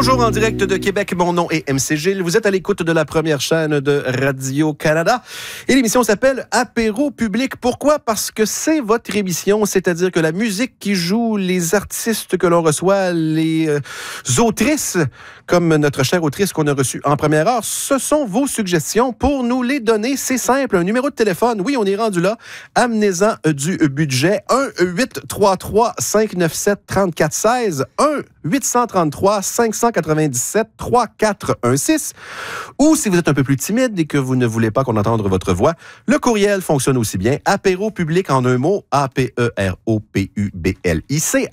Toujours en direct de Québec, mon nom est MC Gilles. Vous êtes à l'écoute de la première chaîne de Radio-Canada. Et l'émission s'appelle Apéro public. Pourquoi? Parce que c'est votre émission, c'est-à-dire que la musique qui joue, les artistes que l'on reçoit, les autrices, comme notre chère autrice qu'on a reçue en première heure, ce sont vos suggestions. Pour nous les donner, c'est simple. Un numéro de téléphone, oui, on est rendu là. Amenez-en du budget. 1-833-597-3416. 1-833-597-3416. Ou si vous êtes un peu plus timide et que vous ne voulez pas qu'on entende votre voix, le courriel fonctionne aussi bien. Apéro public en un mot, APEROPUBLIC,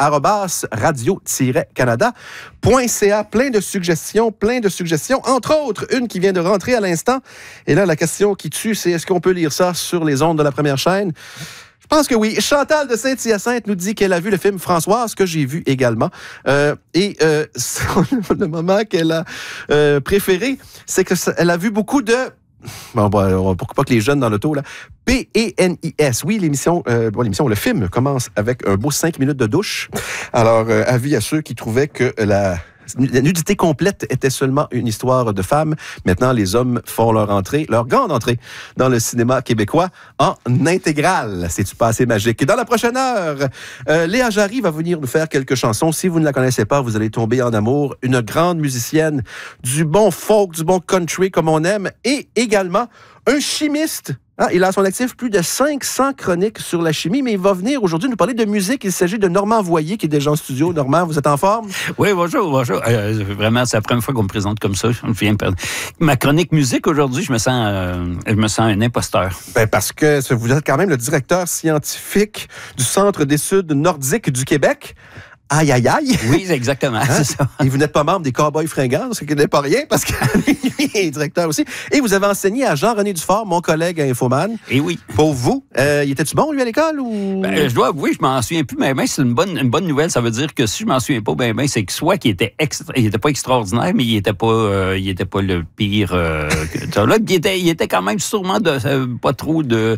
@radio-canada.ca. Plein de suggestions. Entre autres, une qui vient de rentrer à l'instant. Et là, la question qui tue, c'est est-ce qu'on peut lire ça sur les ondes de la première chaîne? Je pense que oui. Chantal de Saint-Hyacinthe nous dit qu'elle a vu le film Françoise, que j'ai vu également. Le moment qu'elle a préféré, c'est qu'elle a vu beaucoup de... Bon, pourquoi pas que les jeunes dans l'auto, là. PENIS. Oui, le film commence avec un beau 5 minutes de douche. Alors, avis à ceux qui trouvaient que la nudité complète était seulement une histoire de femmes. Maintenant, les hommes font leur grande entrée dans le cinéma québécois en intégrale. C'est-tu pas assez magique? Dans la prochaine heure, Léa Jarry va venir nous faire quelques chansons. Si vous ne la connaissez pas, vous allez tomber en amour. Une grande musicienne, du bon folk, du bon country comme on aime, et également un chimiste. Il a à son actif plus de 500 chroniques sur la chimie, mais il va venir aujourd'hui nous parler de musique. Il s'agit de Normand Voyer, qui est déjà en studio. Normand, vous êtes en forme? Oui, bonjour. Vraiment, c'est la première fois qu'on me présente comme ça. Ma chronique musique, aujourd'hui, je me sens un imposteur. Parce que vous êtes quand même le directeur scientifique du Centre d'études nordiques du Québec. Aïe, aïe, aïe. Oui, exactement, c'est ça. Et vous n'êtes pas membre des Cowboys fringants, ce qui n'est pas rien, parce qu'il est directeur aussi. Et vous avez enseigné à Jean-René Dufort, mon collègue à Infoman. Et oui. Pour vous. Il était-tu bon, lui, à l'école? Ou... je dois avouer, je m'en souviens plus, mais c'est une bonne nouvelle. Ça veut dire que si je m'en souviens pas, c'est que soit qu'il était il était pas extraordinaire, mais il était pas le pire. Il était quand même sûrement pas trop de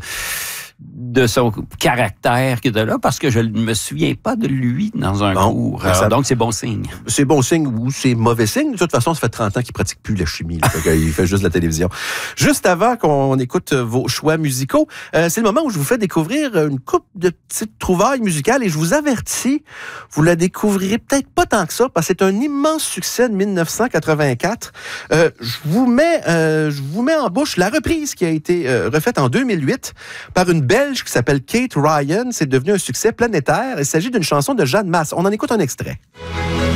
son caractère qui était là, parce que je ne me souviens pas de lui dans un cours. Donc, c'est bon signe. C'est bon signe ou c'est mauvais signe. De toute façon, ça fait 30 ans qu'il ne pratique plus la chimie. Il fait juste la télévision. Juste avant qu'on écoute vos choix musicaux, c'est le moment où je vous fais découvrir une couple de petites trouvailles musicales et je vous avertis, vous la découvrirez peut-être pas tant que ça, parce que c'est un immense succès de 1984. Je vous mets en bouche la reprise qui a été refaite en 2008 par une Belge qui s'appelle Kate Ryan. C'est devenu un succès planétaire. Il s'agit d'une chanson de Jeanne Masse. On en écoute un extrait.